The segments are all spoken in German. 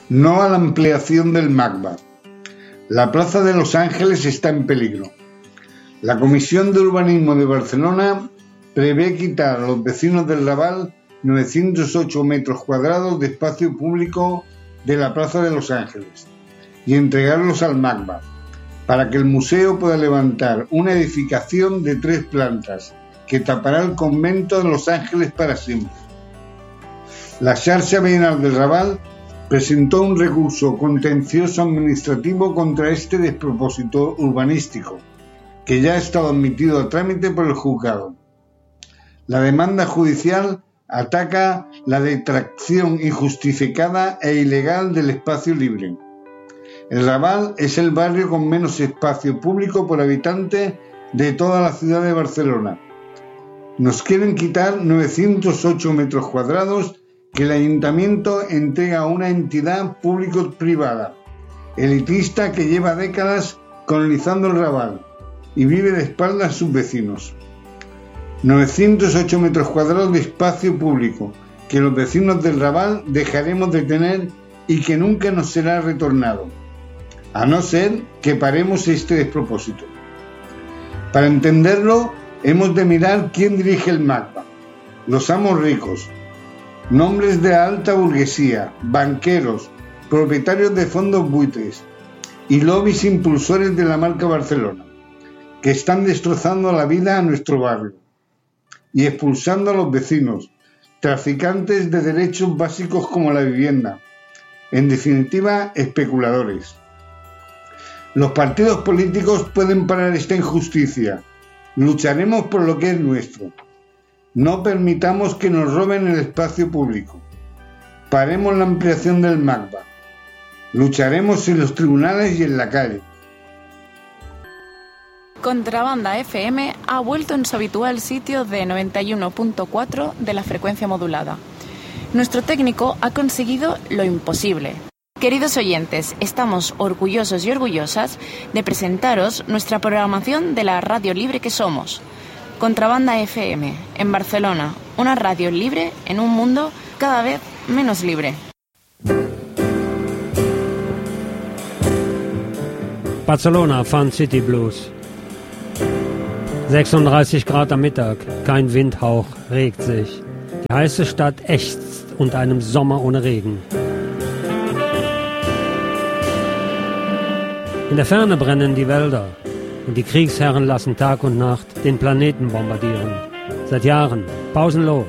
No a la ampliación del MACBA. La Plaza de Los Ángeles está en peligro. La Comisión de Urbanismo de Barcelona prevé quitar a los vecinos del Raval 908 metros cuadrados de espacio público de la Plaza de Los Ángeles y entregarlos al MACBA, para que el museo pueda levantar una edificación de 3 plantas que tapará el convento de Los Ángeles para siempre. La Xarxa Veïnal del Raval presentó un recurso contencioso administrativo contra este despropósito urbanístico, que ya ha estado admitido a trámite por el juzgado. La demanda judicial ataca la detracción injustificada e ilegal del espacio libre. El Raval es el barrio con menos espacio público por habitante de toda la ciudad de Barcelona. Nos quieren quitar 908 metros cuadrados que el ayuntamiento entrega a una entidad público-privada, elitista que lleva décadas colonizando el Raval y vive de espaldas a sus vecinos. 908 metros cuadrados de espacio público que los vecinos del Raval dejaremos de tener y que nunca nos será retornado, a no ser que paremos este despropósito. Para entenderlo, hemos de mirar quién dirige el MACBA. Los amos ricos, nombres de la alta burguesía, banqueros, propietarios de fondos buitres y lobbies impulsores de la marca Barcelona, que están destrozando la vida a nuestro barrio y expulsando a los vecinos, traficantes de derechos básicos como la vivienda, en definitiva, especuladores. Los partidos políticos pueden parar esta injusticia. Lucharemos por lo que es nuestro. No permitamos que nos roben el espacio público. Paremos la ampliación del MACBA. Lucharemos en los tribunales y en la calle. Contrabanda FM ha vuelto en su habitual sitio de 91.4 de la frecuencia modulada. Nuestro técnico ha conseguido lo imposible. Queridos oyentes, estamos orgullosos y orgullosas de presentaros nuestra programación de la radio libre que somos. Contrabanda FM, en Barcelona, una radio libre en un mundo cada vez menos libre. Barcelona, Fun City Blues. 36 Grad am Mittag, kein Windhauch, regt sich. Die heiße Stadt ächzt unter einem Sommer ohne Regen. In der Ferne brennen die Wälder und die Kriegsherren lassen Tag und Nacht den Planeten bombardieren. Seit Jahren, pausenlos.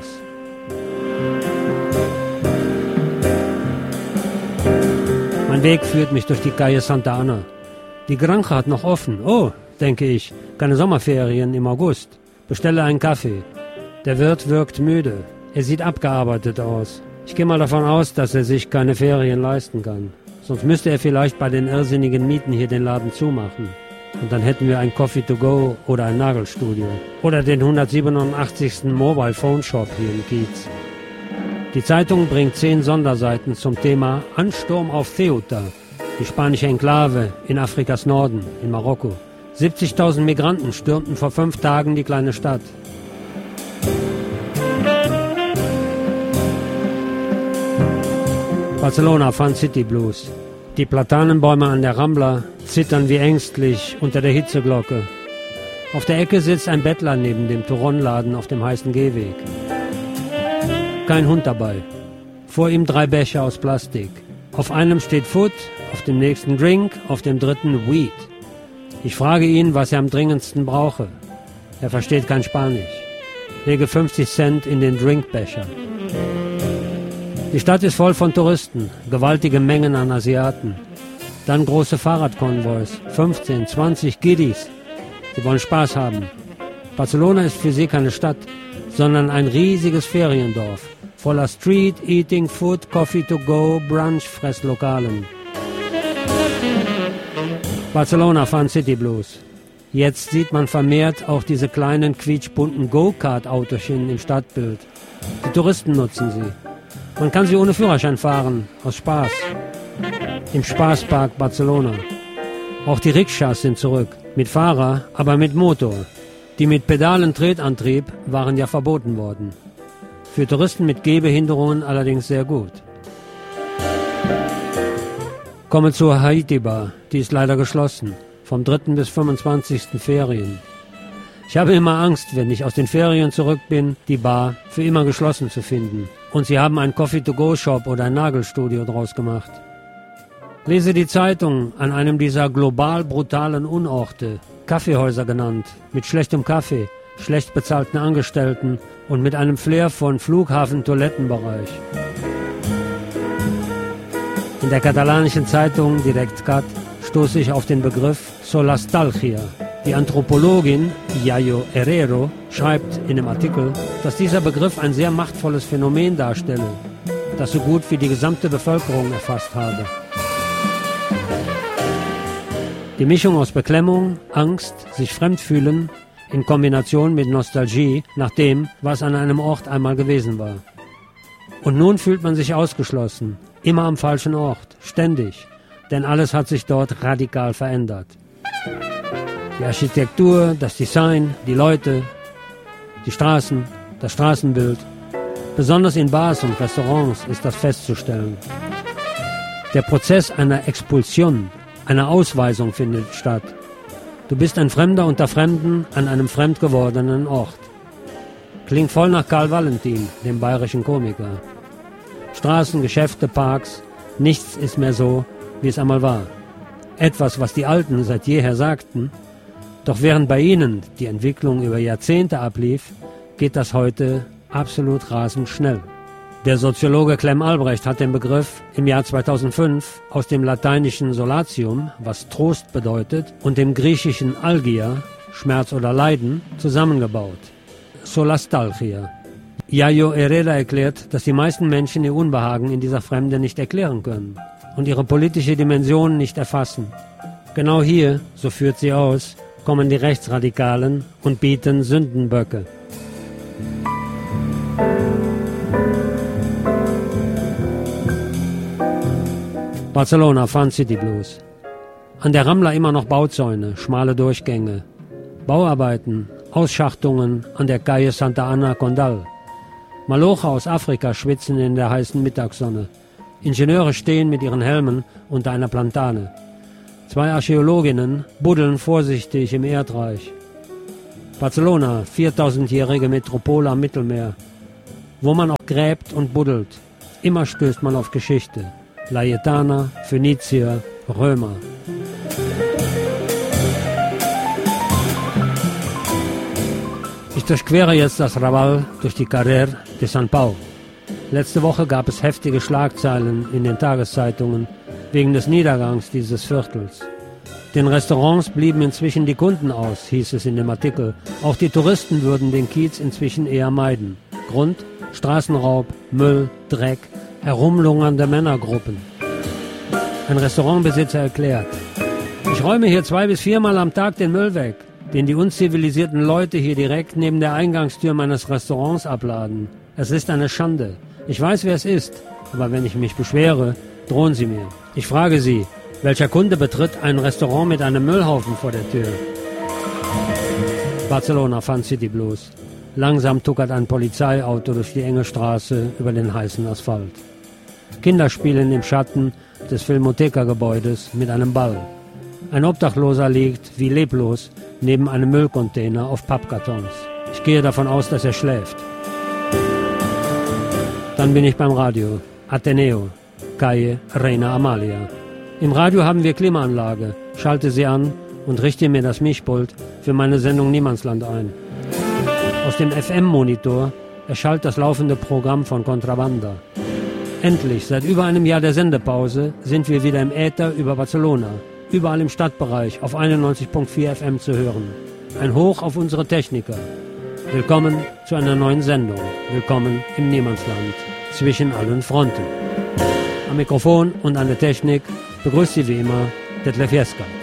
Mein Weg führt mich durch die Calle Santa Ana. Die Granja hat noch offen. Oh, denke ich, keine Sommerferien im August. Bestelle einen Kaffee. Der Wirt wirkt müde. Er sieht abgearbeitet aus. Ich gehe mal davon aus, dass er sich keine Ferien leisten kann. Sonst müsste er vielleicht bei den irrsinnigen Mieten hier den Laden zumachen. Und dann hätten wir ein Coffee to go oder ein Nagelstudio. Oder den 187. Mobile Phone Shop hier im Kiez. Die Zeitung bringt 10 Sonderseiten zum Thema Ansturm auf Ceuta, die spanische Enklave in Afrikas Norden, in Marokko. 70.000 Migranten stürmten vor 5 Tagen die kleine Stadt. Barcelona, Fun City Blues. Die Platanenbäume an der Rambla zittern wie ängstlich unter der Hitzeglocke. Auf der Ecke sitzt ein Bettler neben dem Touron-Laden auf dem heißen Gehweg. Kein Hund dabei. Vor ihm 3 Becher aus Plastik. Auf einem steht Food, auf dem nächsten Drink, auf dem dritten Weed. Ich frage ihn, was er am dringendsten brauche. Er versteht kein Spanisch. Lege 50 Cent in den Drinkbecher. Die Stadt ist voll von Touristen, gewaltige Mengen an Asiaten. Dann große Fahrradkonvois, 15, 20 Kiddies. Sie wollen Spaß haben. Barcelona ist für sie keine Stadt, sondern ein riesiges Feriendorf, voller Street, Eating, Food, Coffee to go, Brunch, Fresslokalen. Barcelona, Fun City Blues. Jetzt sieht man vermehrt auch diese kleinen quietschbunten Go-Kart-Autochen im Stadtbild. Die Touristen nutzen sie. Man kann sie ohne Führerschein fahren, aus Spaß. Im Spaßpark Barcelona. Auch die Rikschas sind zurück. Mit Fahrer, aber mit Motor. Die mit Pedalen-Tretantrieb waren ja verboten worden. Für Touristen mit Gehbehinderungen allerdings sehr gut. Komme zur Haiti-Bar, die ist leider geschlossen, vom 3. bis 25. Ferien. Ich habe immer Angst, wenn ich aus den Ferien zurück bin, die Bar für immer geschlossen zu finden. Und sie haben einen Coffee-to-go-Shop oder ein Nagelstudio draus gemacht. Lese die Zeitung an einem dieser global brutalen Unorte, Kaffeehäuser genannt, mit schlechtem Kaffee, schlecht bezahlten Angestellten und mit einem Flair von Flughafen-Toilettenbereich. In der katalanischen Zeitung Directcat stoße ich auf den Begriff Solastalgia. Die Anthropologin Yayo Herrero schreibt in dem Artikel, dass dieser Begriff ein sehr machtvolles Phänomen darstelle, das so gut wie die gesamte Bevölkerung erfasst habe. Die Mischung aus Beklemmung, Angst, sich fremdfühlen, in Kombination mit Nostalgie nach dem, was an einem Ort einmal gewesen war. Und nun fühlt man sich ausgeschlossen, immer am falschen Ort, ständig, denn alles hat sich dort radikal verändert. Die Architektur, das Design, die Leute, die Straßen, das Straßenbild. Besonders in Bars und Restaurants ist das festzustellen. Der Prozess einer Expulsion, einer Ausweisung findet statt. Du bist ein Fremder unter Fremden an einem fremd gewordenen Ort. Klingt voll nach Karl Valentin, dem bayerischen Komiker. Straßen, Geschäfte, Parks, nichts ist mehr so, wie es einmal war. Etwas, was die Alten seit jeher sagten. Doch während bei ihnen die Entwicklung über Jahrzehnte ablief, geht das heute absolut rasend schnell. Der Soziologe Clem Albrecht hat den Begriff im Jahr 2005 aus dem lateinischen Solatium, was Trost bedeutet, und dem griechischen Algia, Schmerz oder Leiden, zusammengebaut. Solastalgia. Yayo Herrera erklärt, dass die meisten Menschen ihr Unbehagen in dieser Fremde nicht erklären können und ihre politische Dimension nicht erfassen. Genau hier, so führt sie aus, kommen die Rechtsradikalen und bieten Sündenböcke. Barcelona, Fun City Blues. An der Rambla immer noch Bauzäune, schmale Durchgänge. Bauarbeiten, Ausschachtungen an der Calle Santa Ana Condal. Malocher aus Afrika schwitzen in der heißen Mittagssonne. Ingenieure stehen mit ihren Helmen unter einer Plantane. 2 Archäologinnen buddeln vorsichtig im Erdreich. Barcelona, 4000-jährige Metropole am Mittelmeer. Wo man auch gräbt und buddelt, immer stößt man auf Geschichte. Layetaner, Phönizier, Römer. Ich durchquere jetzt das Raval durch die Carrer de San Pau. Letzte Woche gab es heftige Schlagzeilen in den Tageszeitungen wegen des Niedergangs dieses Viertels. Den Restaurants blieben inzwischen die Kunden aus, hieß es in dem Artikel. Auch die Touristen würden den Kiez inzwischen eher meiden. Grund? Straßenraub, Müll, Dreck, herumlungernde Männergruppen. Ein Restaurantbesitzer erklärt: Ich räume hier 2 bis 4 Mal am Tag den Müll weg, den die unzivilisierten Leute hier direkt neben der Eingangstür meines Restaurants abladen. Es ist eine Schande. Ich weiß, wer es ist, aber wenn ich mich beschwere, drohen sie mir. Ich frage sie, welcher Kunde betritt ein Restaurant mit einem Müllhaufen vor der Tür? Barcelona, Fun City Blues. Langsam tuckert ein Polizeiauto durch die enge Straße über den heißen Asphalt. Kinder spielen im Schatten des Filmotheca-Gebäudes mit einem Ball. Ein Obdachloser liegt, wie leblos, neben einem Müllcontainer auf Pappkartons. Ich gehe davon aus, dass er schläft. Dann bin ich beim Radio. Ateneo, Calle Reina Amalia. Im Radio haben wir Klimaanlage. Schalte sie an und richte mir das Mischpult für meine Sendung Niemandsland ein. Aus dem FM-Monitor erschallt das laufende Programm von Contrabanda. Endlich, seit über einem Jahr der Sendepause, sind wir wieder im Äther über Barcelona, überall im Stadtbereich auf 91.4 FM zu hören. Ein Hoch auf unsere Techniker. Willkommen zu einer neuen Sendung. Willkommen im Niemandsland, zwischen allen Fronten. Am Mikrofon und an der Technik begrüßt Sie wie immer Detlef Jeska.